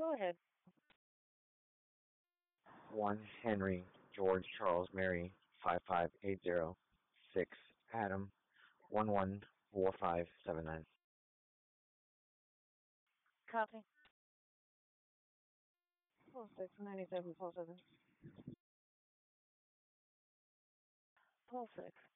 Go ahead. 1 Henry George Charles Mary 55806 Adam 114579. Copy. 469747. 46.